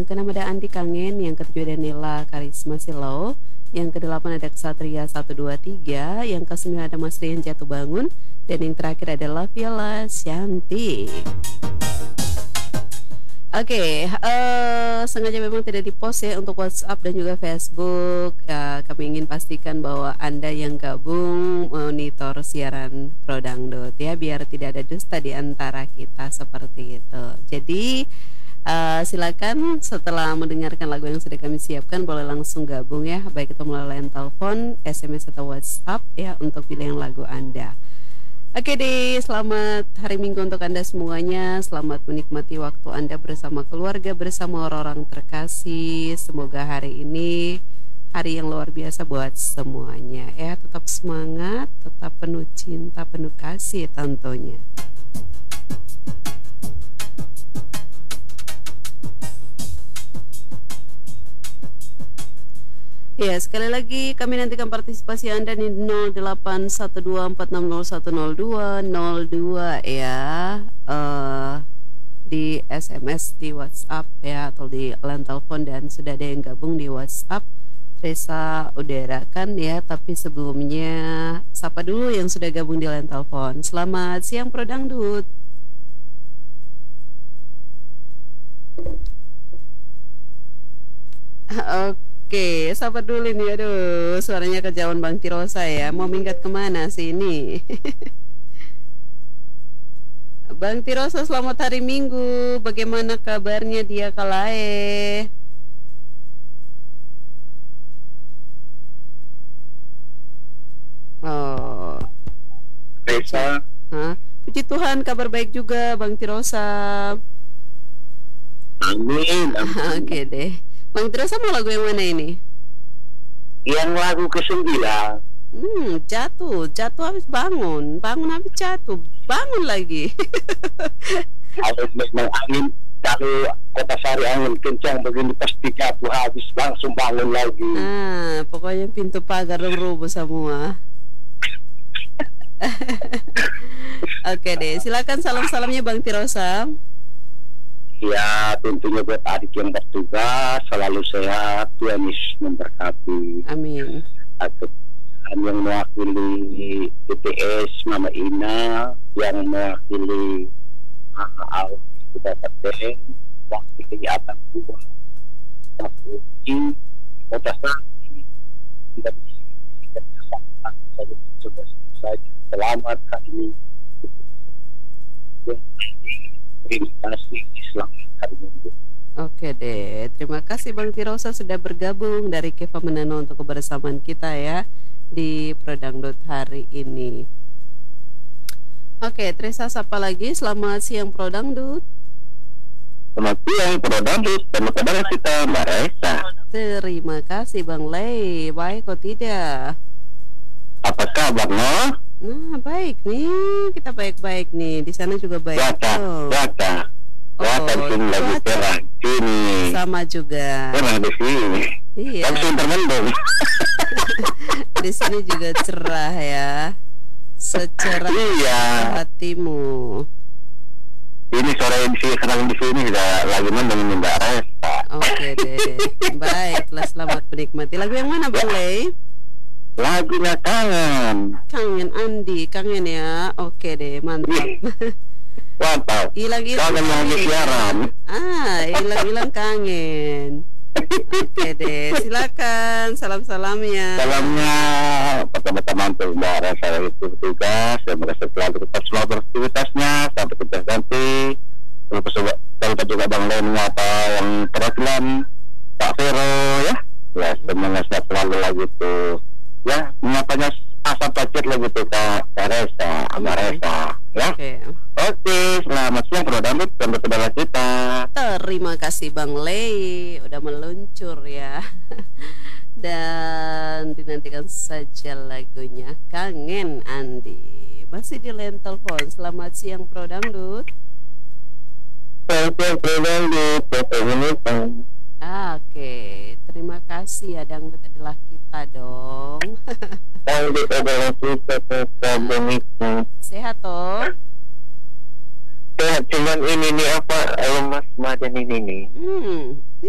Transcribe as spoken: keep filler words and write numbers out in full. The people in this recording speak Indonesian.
keenam ada Andi Kangen, yang ketujuh ada Nela Karisma Silau, yang kedelapan ada Ksatria satu dua tiga, yang kesembilan ada Mas Rian Jatuh Bangun, dan yang terakhir ada Laviela Syanti. Oke, okay, uh, sengaja memang tidak di-post ya untuk WhatsApp dan juga Facebook. Uh, kami ingin pastikan bahwa Anda yang gabung monitor siaran Pro Dangdut ya, biar tidak ada dusta di antara kita seperti itu. Jadi uh, silakan setelah mendengarkan lagu yang sudah kami siapkan boleh langsung gabung ya, baik itu melalui line telepon, S M S atau WhatsApp ya untuk pilihan lagu Anda. Oke deh, selamat hari Minggu untuk Anda semuanya. Selamat menikmati waktu Anda bersama keluarga, bersama orang-orang terkasih. Semoga hari ini hari yang luar biasa buat semuanya. Ya, tetap semangat, tetap penuh cinta, penuh kasih tentunya. Ya, sekali lagi kami nantikan partisipasi Anda di nol delapan satu dua empat enam nol satu nol dua nol dua ya, uh, di S M S, di WhatsApp ya, atau di line telepon, dan sudah ada yang gabung di WhatsApp. Reza Udara kan ya, tapi sebelumnya sapa dulu yang sudah gabung di line telepon. Selamat siang Pro Dangdut. Oke. Oke, sabar dulu nih, aduh, suaranya kejauhan Bang Tirosa ya. Mau minggat kemana sih ini? Bang Tirosa, selamat hari Minggu. Bagaimana kabarnya dia kalae? Oh, Reza. Hah? Puji Tuhan, kabar baik juga Bang Tirosa. Amin, amin. Oke deh. Bang Tirosa mau lagu yang mana ini? Yang lagu kesembilan. Hmm, jatuh, jatuh habis bangun, bangun habis jatuh, bangun lagi. Kalau memang angin, kalau kota Sari angin kencang begini pasti jatuh habis langsung bangun lagi. Ah, pokoknya pintu pagar rubuh semua. Oke deh, silakan salam-salamnya Bang Tirosa. Ya, tentunya buat adik yang bertugas selalu sehat, Tuhan Yesus memberkati. Amin. Aku yang mewakili P P S Mama Ina, yang mewakili Al Bapak Den, wakili Atak Buah, Uji, Kota Sari, tidak bisa kerjasama saja sudah saja. Selamat hari ini. Terima kasih, selamat hari Minggu. Oke deh, terima kasih Bang Tirosa sudah bergabung dari Keva Menano untuk kebersamaan kita ya di Pro Dangdut hari ini. Oke, Teresa sapa lagi, selamat siang Pro Dangdut. Selamat siang Pro Dangdut, selamat kabar kita Mbak Reza. Terima kasih Bang Lei, baik kok tidak? Apa kabar no? Nah, baik nih, kita baik-baik nih. Di sana juga baik. Cuaca, oh. cuaca, cuaca Oh, sini lagi cuaca. cerah. Sini Sama juga. cerah di sini. Iya. Langsung termendung. Di sini juga cerah ya. Secerah Iya. hatimu. Ini sore di sini, sekarang di sini sudah lagi mendung Mbak Reza. Oke deh. Baiklah, selamat menikmati. Lagu yang mana Bang Lei? Lagunya kangen. Kangen Andi, kangen ya. Oke deh, mantap. Mantap. Hilang-hilang Kangen yang lagi siaran. Ah, hilang-hilang kangen. Oke deh, silakan salam-salamnya. Salamnya pertama-tama untuk Mbak Reza itu bertugas dan merasa selalu tetap semangat beraktivitasnya sampai kita nanti. Terus kita juga Bang Len apa yang perwakilan Pak Vero ya. Ya semangat selalu lagi tuh. Ya, mengapanya asap pacet lagi tuh Kak Reza, Mbak Reza ya. Oke. Oke, selamat siang Pro Dangdut dan saudara kita. Terima kasih Bang Lei udah meluncur ya. Dan dinantikan saja lagunya Kangen Andi. Masih di line telepon. Selamat siang Pro Dangdut. Selamat siang Pro Dangdut, Ah, Oke, terima kasih ya Dangdut adalah kita dong. Dangdut adalah kita terkabung. Sehat toh? Sehat, cuman ini nih apa lemas badan ini nih. Hmm,